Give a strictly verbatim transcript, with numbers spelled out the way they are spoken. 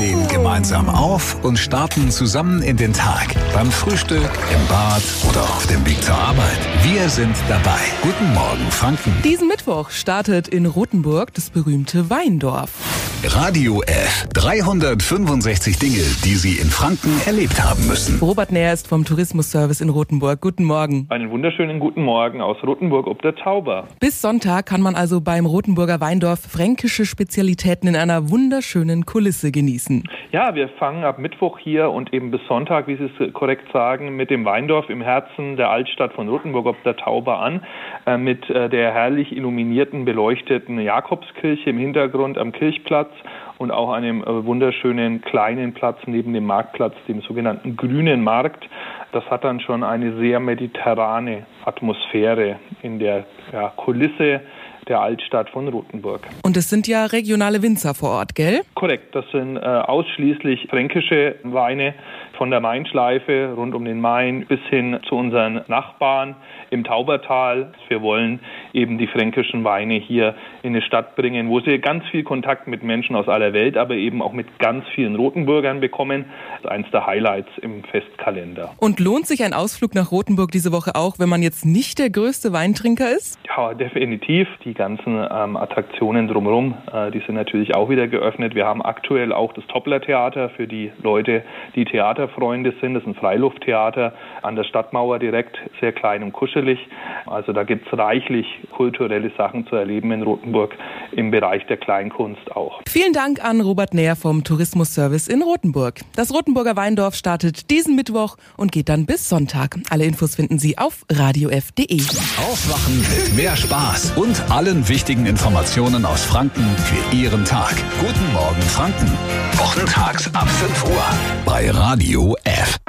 stehen gemeinsam auf und starten zusammen in den Tag. Beim Frühstück, im Bad oder auf dem Weg zur Arbeit. Wir sind dabei. Guten Morgen, Franken. Diesen Mittwoch startet in Rothenburg das berühmte Weindorf. Radio F. dreihundertfünfundsechzig Dinge, die Sie in Franken erlebt haben müssen. Robert Näher ist vom Tourismusservice in Rothenburg. Guten Morgen. Einen wunderschönen guten Morgen aus Rothenburg ob der Tauber. Bis Sonntag kann man also beim Rothenburger Weindorf fränkische Spezialitäten in einer wunderschönen Kulisse genießen. Ja, wir fangen ab Mittwoch hier und eben bis Sonntag, wie Sie es korrekt sagen, mit dem Weindorf im Herzen der Altstadt von Rothenburg ob der Tauber an, äh, mit äh, der herrlich illuminierten, beleuchteten Jakobskirche im Hintergrund am Kirchplatz und auch einem äh, wunderschönen kleinen Platz neben dem Marktplatz, dem sogenannten Grünen Markt. Das hat dann schon eine sehr mediterrane Atmosphäre in der ja, Kulisse der Altstadt von Rothenburg. Und es sind ja regionale Winzer vor Ort, gell? Korrekt, das sind äh, ausschließlich fränkische Weine von der Mainschleife rund um den Main bis hin zu unseren Nachbarn im Taubertal. Wir wollen eben die fränkischen Weine hier in eine Stadt bringen, wo sie ganz viel Kontakt mit Menschen aus aller Welt, aber eben auch mit ganz vielen Rothenburgern bekommen. Das ist eins der Highlights im Festkalender. Und lohnt sich ein Ausflug nach Rothenburg diese Woche auch, wenn man jetzt nicht der größte Weintrinker ist? Ja, definitiv. Die ganzen ähm, Attraktionen drumherum, äh, die sind natürlich auch wieder geöffnet. Wir haben aktuell auch das Toppler-Theater für die Leute, die Theaterfreunde sind. Das ist ein Freilufttheater an der Stadtmauer direkt, sehr klein und kuschelig. Also da gibt es reichlich kulturelle Sachen zu erleben in Rothenburg, im Bereich der Kleinkunst auch. Vielen Dank an Robert Näher vom Tourismusservice in Rothenburg. Das Rothenburger Weindorf startet diesen Mittwoch und geht dann bis Sonntag. Alle Infos finden Sie auf radio f punkt de. Aufwachen mit mehr Spaß und allen wichtigen Informationen aus Franken für Ihren Tag. Guten Morgen, Franken. Wochentags ab fünf Uhr bei Radio F.